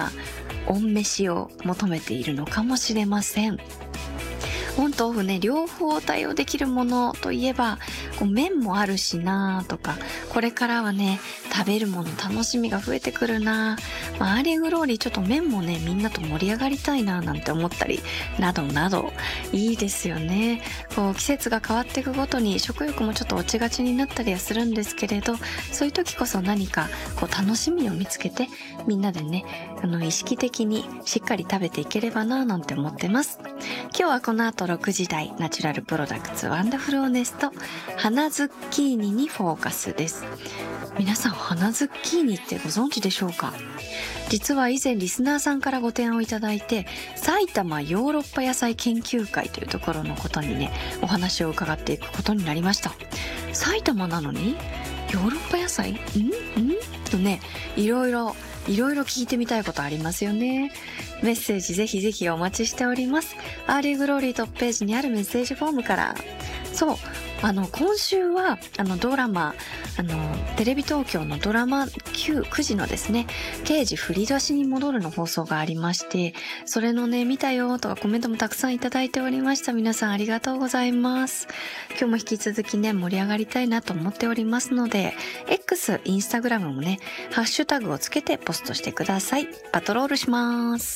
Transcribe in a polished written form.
な温飯を求めているのかもしれません。オンとオフね、両方対応できるものといえば、麺もあるしなとか、これからはね、食べるもの楽しみが増えてくるな、アーリーグローリーちょっと麺もね、みんなと盛り上がりたいななんて思ったり、などなど、いいですよね。季節が変わっていくごとに食欲もちょっと落ちがちになったりはするんですけれど、そういう時こそ何か楽しみを見つけて、みんなでね、意識的にしっかり食べていければななんて思ってます。今日はこの後6時台ナチュラルプロダクツワンダフルオネスト花ズッキーニにフォーカスです。皆さん花ズッキーニってご存知でしょうか？実は以前リスナーさんからご提案をいただいて、埼玉ヨーロッパ野菜研究会というところのことにね、お話を伺っていくことになりました。埼玉なのにヨーロッパ野菜とね、いろいろ聞いてみたいことありますよね。メッセージぜひぜひお待ちしております。アーリーグローリートップページにあるメッセージフォームから。そう、今週はドラマテレビ東京のドラマ9時のですね、刑事振り出しに戻るの放送がありまして、それのね、見たよとかコメントもたくさんいただいておりました。皆さんありがとうございます。今日も引き続きね、盛り上がりたいなと思っておりますので、X、インスタグラムもね、ハッシュタグをつけてポストしてください。パトロールします。